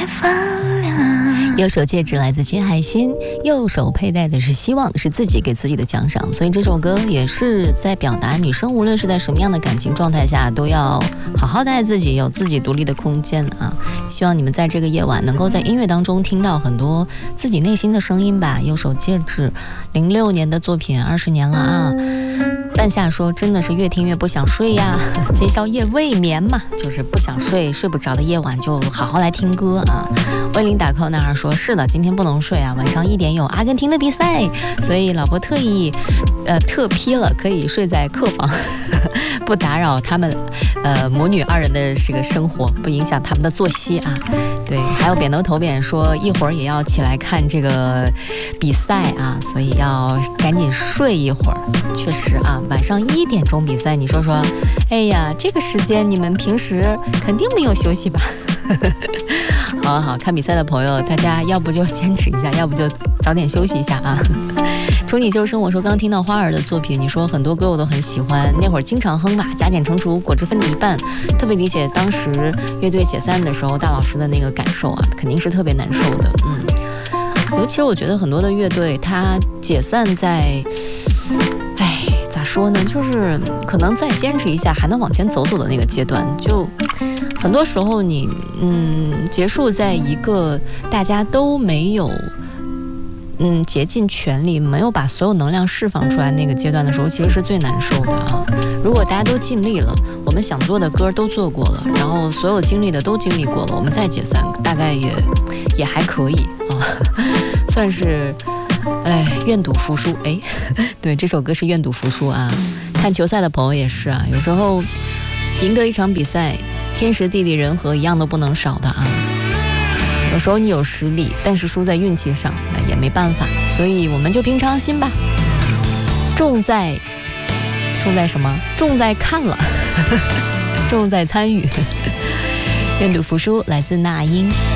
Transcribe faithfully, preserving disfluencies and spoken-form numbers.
发亮。右手戒指来自金海心，右手佩戴的是希望，是自己给自己的奖赏。所以这首歌也是在表达女生无论是在什么样的感情状态下，都要好好的爱自己，有自己独立的空间啊。希望你们在这个夜晚能够在音乐当中听到很多自己内心的声音吧。右手戒指，零六年的作品，二十年了啊。半夏说真的是越听越不想睡呀，今宵夜未眠嘛，就是不想睡，睡不着的夜晚就好好来听歌啊。威林打 call 男孩说是的，今天不能睡啊，晚上一点有阿根廷的比赛，所以老婆特意呃特批了，可以睡在客房，不打扰他们呃母女二人的这个生活，不影响他们的作息啊。对，还有扁头头扁说一会儿也要起来看这个比赛啊，所以要赶紧睡一会儿。确实啊，晚上一点钟比赛，你说说，哎呀，这个时间你们平时肯定没有休息吧？好好看比赛的朋友，大家要不就坚持一下，要不就早点休息一下啊。从你就是生活说，刚听到花儿的作品，你说很多歌我都很喜欢，那会儿经常哼吧，加减乘除，果汁分你一半，特别理解当时乐队解散的时候大老师的那个感受啊，肯定是特别难受的。嗯，尤其是我觉得很多的乐队它解散在，哎，咋说呢，就是可能再坚持一下还能往前走走的那个阶段，就很多时候你嗯结束在一个大家都没有嗯竭尽全力，没有把所有能量释放出来那个阶段的时候，其实是最难受的啊。如果大家都尽力了，我们想做的歌都做过了，然后所有经历的都经历过了，我们再解散大概也也还可以啊，算是哎愿赌服输。哎，对，这首歌是愿赌服输啊。看球赛的朋友也是啊，有时候赢得一场比赛，天时地利人和一样都不能少的啊。有时候你有实力，但是输在运气上，那也没办法，所以我们就平常心吧。重在重在什么？重在看了，重在参与。愿赌服输来自那英。